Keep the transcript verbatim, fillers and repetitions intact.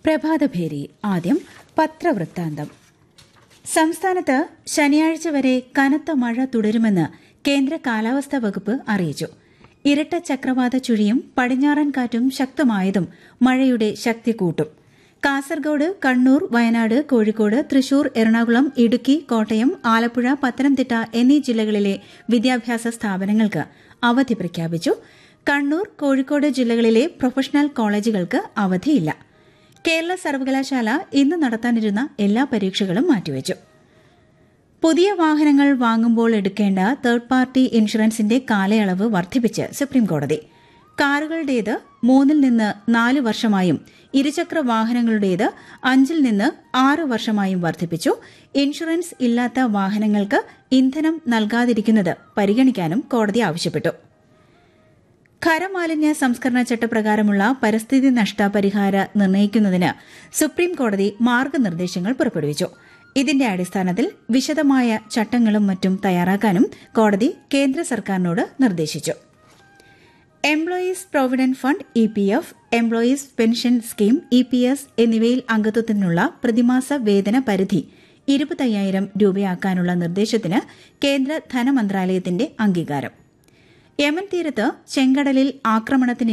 പ്രഭാതഭേരി. ആദ്യം പത്രവൃത്താന്തം. സംസ്ഥാനത്ത് ശനിയാഴ്ച വരെ കനത്ത മഴ തുടരുമെന്ന് കേന്ദ്ര കാലാവസ്ഥാ വകുപ്പ് അറിയിച്ചു. ഇരട്ട ചക്രവാത ചുഴിയും പടിഞ്ഞാറൻ കാറ്റും ശക്തമായതും മഴയുടെ ശക്തി കൂട്ടും. കാസർഗോഡ്, കണ്ണൂർ, വയനാട്, കോഴിക്കോട്, തൃശൂർ, എറണാകുളം, ഇടുക്കി, കോട്ടയം, ആലപ്പുഴ, പത്തനംതിട്ട എന്നീ ജില്ലകളിലെ വിദ്യാഭ്യാസ സ്ഥാപനങ്ങൾക്ക് അവധി പ്രഖ്യാപിച്ചു. കണ്ണൂർ, കോഴിക്കോട് ജില്ലകളിലെ പ്രൊഫഷണൽ കോളേജുകൾക്ക് അവധിയില്ല. കേരള സർവകലാശാല ഇന്ന് നടത്താനിരുന്ന എല്ലാ പരീക്ഷകളും മാറ്റിവച്ചു. പുതിയ വാഹനങ്ങൾ വാങ്ങുമ്പോൾ എടുക്കേണ്ട തേർഡ് പാർട്ടി ഇൻഷുറൻസിന്റെ കാലയളവ് വർദ്ധിപ്പിച്ച് സുപ്രീംകോടതി. കാറുകളുടേത് മൂന്നിൽ നിന്ന് നാല് വർഷമായും ഇരുചക്ര വാഹനങ്ങളുടേത് അഞ്ചിൽ നിന്ന് ആറ് വർഷമായും വർദ്ധിപ്പിച്ചു. ഇൻഷുറൻസ് ഇല്ലാത്ത വാഹനങ്ങൾക്ക് ഇന്ധനം നൽകാതിരിക്കുന്നത് പരിഗണിക്കാനും കോടതി ആവശ്യപ്പെട്ടു. ഖരമാലിന്യ സംസ്കരണ ചട്ടപ്രകാരമുള്ള പരിസ്ഥിതി നഷ്ട പരിഹാര നിർണ്ണയിക്കുന്നതിന് സുപ്രീംകോടതി മാർഗനിർദ്ദേശങ്ങൾ പുറപ്പെടുവിച്ചു. ഇതിന്റെ അടിസ്ഥാനത്തിൽ വിശദമായ ചട്ടങ്ങളും മറ്റും തയ്യാറാക്കാനും കോടതി കേന്ദ്ര സർക്കാരിനോട് നിർദ്ദേശിച്ചു. Employees provident fund E P F, employees pension scheme E P S എന്നിവയിൽ അംഗത്വത്തിനുള്ള പ്രതിമാസ വേതന പരിധി ഇരുപത്തയ്യായിരം രൂപയാക്കാനുള്ള നിർദ്ദേശത്തിന് കേന്ദ്ര ധനമന്ത്രാലയത്തിന്റെ അംഗീകാരം. യമൻ തീരത്ത് ചെങ്കടലിൽ ആക്രമണത്തിന്